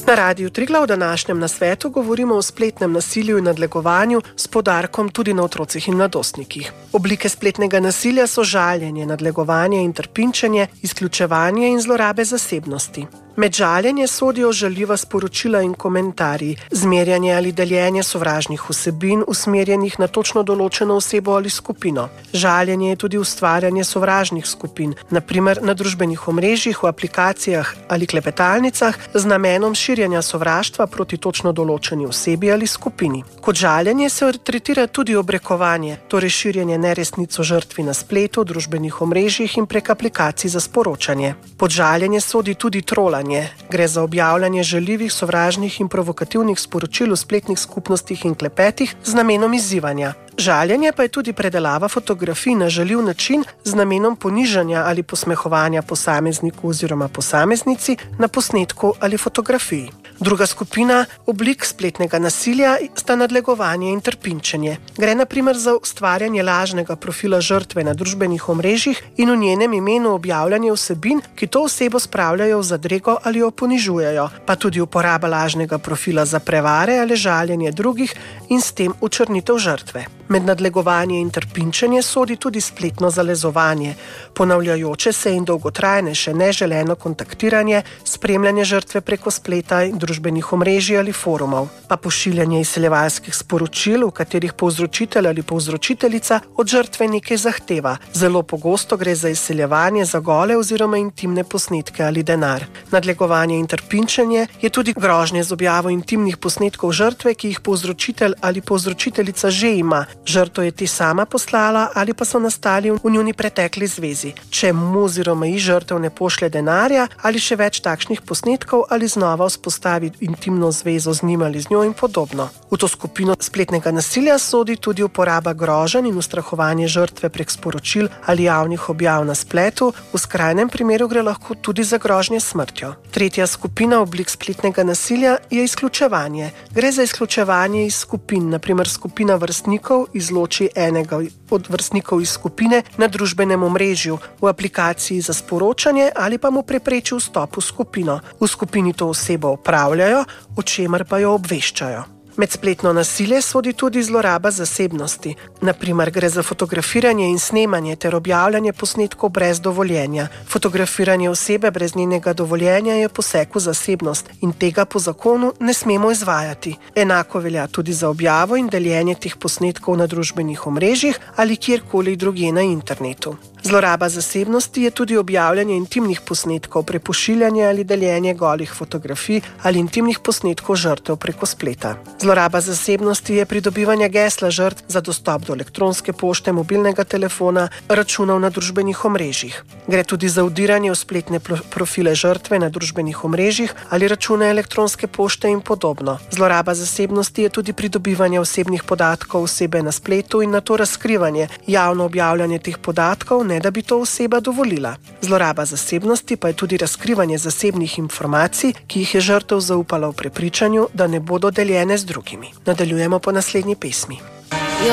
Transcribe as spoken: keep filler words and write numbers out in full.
Na Radiu Triglav v današnjem nasvetu govorimo o spletnem nasilju in nadlegovanju s poudarkom tudi na otrocih in mladostnikih. Oblike spletnega nasilja so žaljenje, nadlegovanje in trpinčenje, izključevanje in zlorabe zasebnosti. Med žaljenje sodijo žaljiva sporočila in komentarji, zmerjanje ali deljenje sovražnih vsebin, usmerjenih na točno določeno osebo ali skupino. Žaljenje je tudi ustvarjanje sovražnih skupin, na primer na družbenih omrežjih, v aplikacijah ali klepetalnicah, z namenom širjenja sovraštva proti točno določeni osebi ali skupini. Kot žaljenje se tretira tudi obrekovanje, torej širjenje neresnic o žrtvi na spletu, družbenih omrežjih in prek aplikacij za sporočanje. Pod žaljenje sodi tudi trolanje. Gre za objavljanje žaljivih, sovražnih in provokativnih sporočil v spletnih skupnostih in klepetih z namenom izzivanja. Žaljenje pa je tudi predelava fotografij na žaljiv način z namenom ponižanja ali posmehovanja posamezniku oziroma posameznici na posnetku ali fotografiji. Druga skupina oblik spletnega nasilja sta nadlegovanje in trpinčenje. Gre na primer za ustvarjanje lažnega profila žrtve na družbenih omrežjih in v njenem imenu objavljanje vsebin, ki to osebo spravljajo v zadrego ali jo ponižujejo, pa tudi uporaba lažnega profila za prevare ali žaljenje drugih in s tem učrnitev žrtve. Med nadlegovanje in trpinčenje sodi tudi spletno zalezovanje, ponavljajoče se in dolgotrajnejše neželeno kontaktiranje, spremljanje žrtve preko spleta in družbenih omrežij ali forumov, pa pošiljanje izsiljevalskih sporočil, v katerih povzročitelj ali povzročiteljica od žrtve nekaj zahteva. Zelo pogosto gre za izsiljevanje za gole oziroma intimne posnetke ali denar. Nadlegovanje in trpinčenje je tudi grožnje z objavo intimnih posnetkov žrtve, ki jih povzročitelj ali povzročiteljica že ima. Žrtvo je ti sama poslala ali pa so nastali v njuni pretekli zvezi. Če mu oziroma ji žrtev ne pošlje denarja ali še več takšnih posnetkov ali znova vzpostavi intimno zvezo z njim ali z njo in podobno. V to skupino spletnega nasilja sodi tudi uporaba groženj in ustrahovanje žrtve prek sporočil ali javnih objav na spletu, v skrajnem primeru gre lahko tudi za grožnje smrtjo. Tretja skupina oblik spletnega nasilja je izključevanje. Gre za izključevanje iz skupin, na primer skupina vrstnikov izloči enega od vrstnikov iz skupine na družbenem omrežju, v aplikaciji za sporočanje ali pa mu prepreči vstop v skupino. V skupini to osebo opravljajo, o čemer pa jo obveščajo. Med spletno nasilje sodi tudi zloraba zasebnosti. Na primer gre za fotografiranje in snemanje ter objavljanje posnetkov brez dovoljenja. Fotografiranje osebe brez njenega dovoljenja je poseg v zasebnost in tega po zakonu ne smemo izvajati. Enako velja tudi za objavo in deljenje teh posnetkov na družbenih omrežjih ali kjerkoli drugje na internetu. Zloraba zasebnosti je tudi objavljanje intimnih posnetkov, prepošiljanje ali deljenje golih fotografij ali intimnih posnetkov žrtev preko spleta. Zloraba zasebnosti je pridobivanje gesla žrtv za dostop do elektronske pošte, mobilnega telefona, računov na družbenih omrežjih. Gre tudi za vdiranje v spletne profile žrtve na družbenih omrežjih ali račune elektronske pošte in podobno. Zloraba zasebnosti je tudi pridobivanje osebnih podatkov osebe na spletu in nato razkrivanje, javno objavljanje teh podatkov, ne da bi to oseba dovolila. Zloraba zasebnosti pa je tudi razkrivanje zasebnih informacij, ki jih je žrtev zaupala v prepričanju, da ne bodo deljene z drugimi. Nadaljujemo po naslednji pesmi.